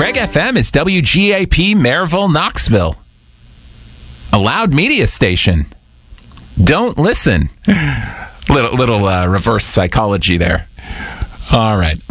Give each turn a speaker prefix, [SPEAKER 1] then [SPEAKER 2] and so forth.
[SPEAKER 1] Greg FM is WGAP Maryville, Knoxville. A loud media station. Don't listen. Little reverse psychology there. All right.